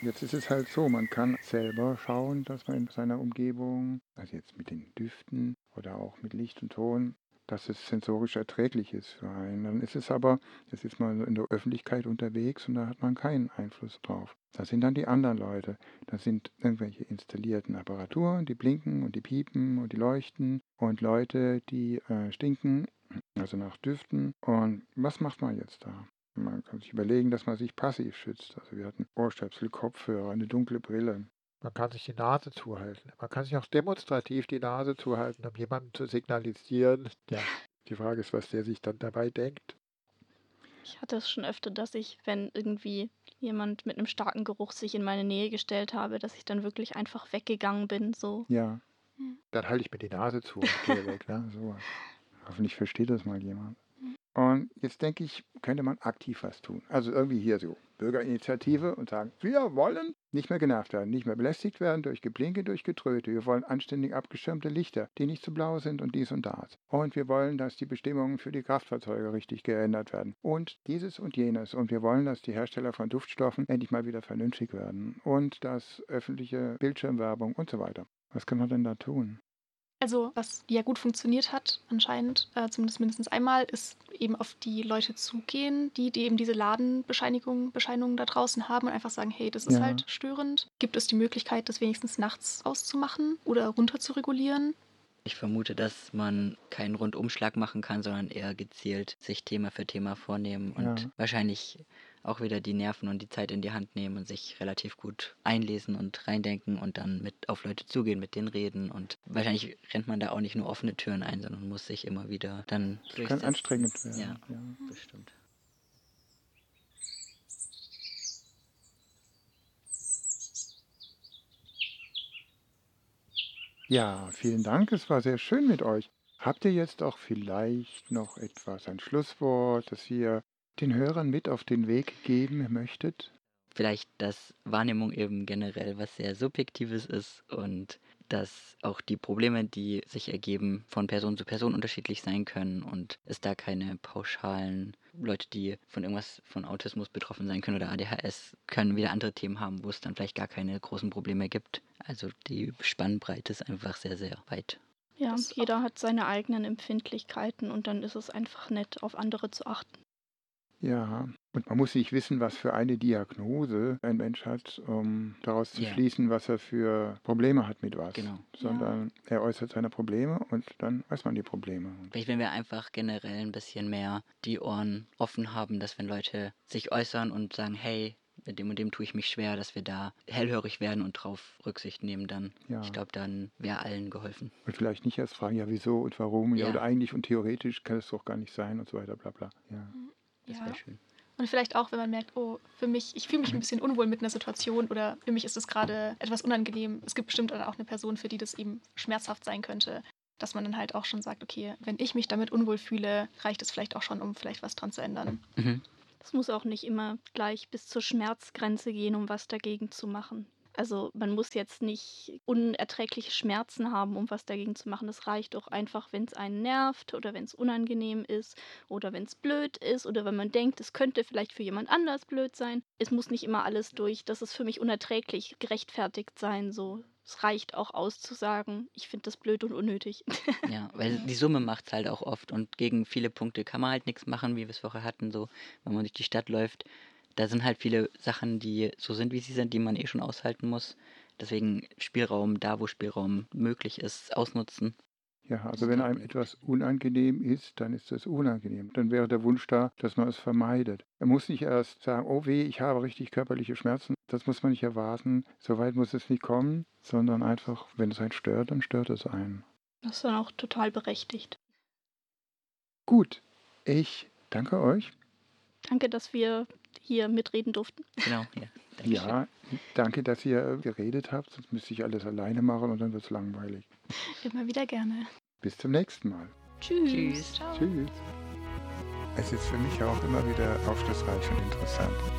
Jetzt ist es halt so, man kann selber schauen, dass man in seiner Umgebung, also jetzt mit den Düften oder auch mit Licht und Ton, dass es sensorisch erträglich ist für einen. Dann ist es aber, jetzt ist man in der Öffentlichkeit unterwegs und da hat man keinen Einfluss drauf. Das sind dann die anderen Leute. Das sind irgendwelche installierten Apparaturen, die blinken und die piepen und die leuchten und Leute, die stinken, also nach Düften. Und was macht man jetzt da? Man kann sich überlegen, dass man sich passiv schützt. Also wir hatten Ohrstöpsel, Kopfhörer, eine dunkle Brille. Man kann sich die Nase zuhalten. Man kann sich auch demonstrativ die Nase zuhalten, um jemandem zu signalisieren. Ja, die Frage ist, was der sich dann dabei denkt. Ich hatte es schon öfter, dass ich, wenn irgendwie jemand mit einem starken Geruch sich in meine Nähe gestellt habe, dass ich dann wirklich einfach weggegangen bin, so. Ja, Ja. dann halte ich mir die Nase zu und gehe weg. Ne? So. Hoffentlich versteht das mal jemand. Und jetzt denke ich, könnte man aktiv was tun. Also irgendwie hier so Bürgerinitiative und sagen, wir wollen nicht mehr genervt werden, nicht mehr belästigt werden durch Geblinke, durch Getröte. Wir wollen anständig abgeschirmte Lichter, die nicht zu blau sind und dies und das. Und wir wollen, dass die Bestimmungen für die Kraftfahrzeuge richtig geändert werden. Und dieses und jenes. Und wir wollen, dass die Hersteller von Duftstoffen endlich mal wieder vernünftig werden. Und dass öffentliche Bildschirmwerbung und so weiter. Was kann man denn da tun? Also, was ja gut funktioniert hat anscheinend, zumindest mindestens einmal, ist eben auf die Leute zugehen, die eben diese Bescheinigungen da draußen haben und einfach sagen: „Hey, das ist Ja. halt störend. Gibt es die Möglichkeit, das wenigstens nachts auszumachen oder runter zu regulieren?“ Ich vermute, dass man keinen Rundumschlag machen kann, sondern eher gezielt sich Thema für Thema vornehmen und Ja. wahrscheinlich auch wieder die Nerven und die Zeit in die Hand nehmen und sich relativ gut einlesen und reindenken und dann mit auf Leute zugehen, mit denen reden. Und wahrscheinlich rennt man da auch nicht nur offene Türen ein, sondern muss sich immer wieder dann Das kann durchsetzen. anstrengend werden. Ja, Ja. bestimmt. Ja, vielen Dank. Es war sehr schön mit euch. Habt ihr jetzt auch vielleicht noch etwas, ein Schlusswort, das ihr den Hörern mit auf den Weg geben möchtet? Vielleicht, dass Wahrnehmung eben generell was sehr Subjektives ist und dass auch die Probleme, die sich ergeben, von Person zu Person unterschiedlich sein können und es da keine pauschalen Leute, die von irgendwas von Autismus betroffen sein können oder ADHS, können wieder andere Themen haben, wo es dann vielleicht gar keine großen Probleme gibt. Also die Spannbreite ist einfach sehr, sehr weit. Ja, Das jeder hat seine eigenen Empfindlichkeiten und dann ist es einfach nett, auf andere zu achten. Ja, und man muss nicht wissen, was für eine Diagnose ein Mensch hat, um daraus zu Ja. schließen, was er für Probleme hat mit was. Genau. Sondern er äußert seine Probleme und dann weiß man die Probleme. Und Vielleicht, wenn wir einfach generell ein bisschen mehr die Ohren offen haben, dass wenn Leute sich äußern und sagen, hey, mit dem und dem tue ich mich schwer, dass wir da hellhörig werden und drauf Rücksicht nehmen dann. Ja. Ich glaube, dann wäre allen geholfen. Und vielleicht nicht erst fragen, ja, wieso und warum, ja, Ja. oder eigentlich und theoretisch kann es doch gar nicht sein und so weiter, bla bla. Ja. Das Ja. wäre schön. Und vielleicht auch, wenn man merkt, oh, ich fühle mich ein bisschen unwohl mit einer Situation oder für mich ist es gerade etwas unangenehm. Es gibt bestimmt auch eine Person, für die das eben schmerzhaft sein könnte, dass man dann halt auch schon sagt, okay, wenn ich mich damit unwohl fühle, reicht es vielleicht auch schon, um vielleicht was dran zu ändern. Mhm. Es muss auch nicht immer gleich bis zur Schmerzgrenze gehen, um was dagegen zu machen. Also man muss jetzt nicht unerträgliche Schmerzen haben, um was dagegen zu machen. Es reicht auch einfach, wenn es einen nervt oder wenn es unangenehm ist oder wenn es blöd ist oder wenn man denkt, es könnte vielleicht für jemand anders blöd sein. Es muss nicht immer alles durch, das ist für mich unerträglich, gerechtfertigt sein. So. Es reicht auch aus zu sagen, ich finde das blöd und unnötig. Ja, weil die Summe macht es halt auch oft und gegen viele Punkte kann man halt nichts machen, wie wir es vorher hatten, so, wenn man durch die Stadt läuft. Da sind halt viele Sachen, die so sind, wie sie sind, die man eh schon aushalten muss. Deswegen Spielraum, da wo Spielraum möglich ist, ausnutzen. Ja, also wenn einem etwas unangenehm ist, dann ist das unangenehm. Dann wäre der Wunsch da, dass man es vermeidet. Er muss nicht erst sagen, oh weh, ich habe richtig körperliche Schmerzen. Das muss man nicht erwarten. So weit muss es nicht kommen, sondern einfach, wenn es einen stört, dann stört es einen. Das ist dann auch total berechtigt. Gut, ich danke euch. Danke, dass wir hier mitreden durften. Genau, ja. Dankeschön. Ja, danke, dass ihr geredet habt. Sonst müsste ich alles alleine machen und dann wird es langweilig. Immer wieder gerne. Bis zum nächsten Mal. Tschüss. Ciao. Tschüss. Es ist für mich auch immer wieder aufschlussreich und interessant.